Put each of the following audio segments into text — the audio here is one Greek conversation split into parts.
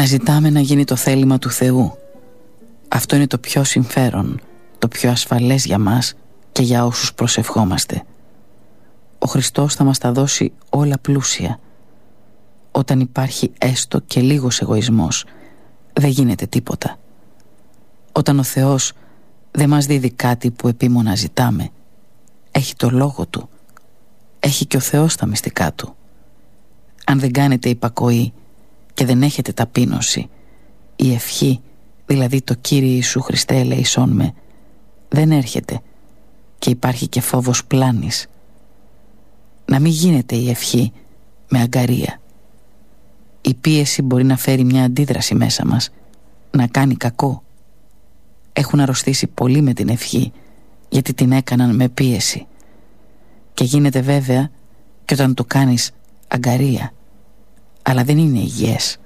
Να ζητάμε να γίνει το θέλημα του Θεού. Αυτό είναι το πιο συμφέρον, το πιο ασφαλές για μας και για όσους προσευχόμαστε. Ο Χριστός θα μας τα δώσει όλα πλούσια. Όταν υπάρχει έστω και λίγος εγωισμός, δεν γίνεται τίποτα. Όταν ο Θεός δεν μας δίδει κάτι που επίμονα ζητάμε, έχει το λόγο Του. Έχει και ο Θεός τα μυστικά Του. Αν δεν κάνετε υπακοή και δεν έχετε ταπείνωση, η ευχή, δηλαδή το Κύριε Ιησού Χριστέ ελεησόν με, δεν έρχεται και υπάρχει και φόβος πλάνης. Να μην γίνεται η ευχή με αγκαρία. Η πίεση μπορεί να φέρει μια αντίδραση μέσα μας, να κάνει κακό. Έχουν αρρωστήσει πολύ με την ευχή, γιατί την έκαναν με πίεση. Και γίνεται βέβαια και όταν το κάνεις αγκαρία, αλλά δεν είναι υγιές.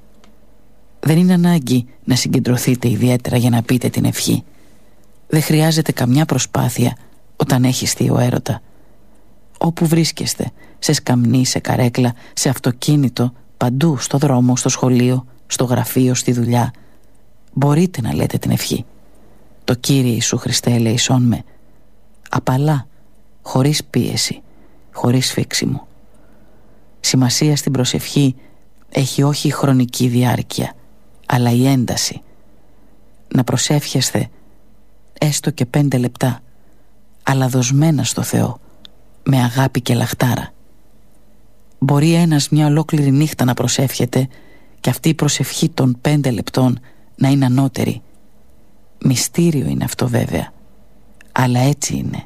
Δεν είναι ανάγκη να συγκεντρωθείτε ιδιαίτερα για να πείτε την ευχή. Δεν χρειάζεται καμιά προσπάθεια όταν έχεις θείο έρωτα. Όπου βρίσκεστε, σε σκαμνί, σε καρέκλα, σε αυτοκίνητο, παντού, στο δρόμο, στο σχολείο, στο γραφείο, στη δουλειά, μπορείτε να λέτε την ευχή. Το Κύριε Ιησού Χριστέ ελεησόν με, απαλά, χωρίς πίεση, χωρίς φίξιμο. Σημασία στην προσευχή έχει όχι η χρονική διάρκεια, αλλά η ένταση. Να προσεύχεστε έστω και 5 λεπτά, αλλά δοσμένα στο Θεό, με αγάπη και λαχτάρα. Μπορεί ένας μια ολόκληρη νύχτα να προσεύχεται και αυτή η προσευχή των 5 λεπτών να είναι ανώτερη. Μυστήριο είναι αυτό βέβαια, αλλά έτσι είναι.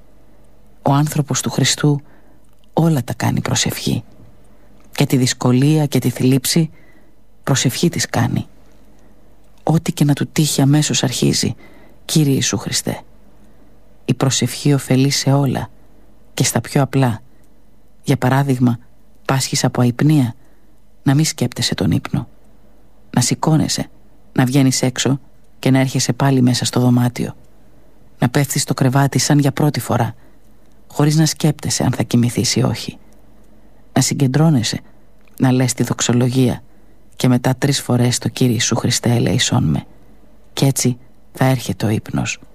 Ο άνθρωπος του Χριστού όλα τα κάνει προσευχή. Και τη δυσκολία και τη θλίψη προσευχή της κάνει. Ό,τι και να του τύχει αμέσως αρχίζει, Κύριε Ιησού Χριστέ. Η προσευχή ωφελεί σε όλα και στα πιο απλά. Για παράδειγμα, πάσχεις από αϊπνία, να μην σκέπτεσαι τον ύπνο. Να σηκώνεσαι, να βγαίνεις έξω και να έρχεσαι πάλι μέσα στο δωμάτιο. Να πέφτεις στο κρεβάτι σαν για πρώτη φορά, χωρίς να σκέπτεσαι αν θα κοιμηθείς ή όχι. Να συγκεντρώνεσαι, να λες τη δοξολογία και μετά 3 φορές το Κύριε Ιησού Χριστέ ελεησόν με. Κι έτσι θα έρχεται ο ύπνος.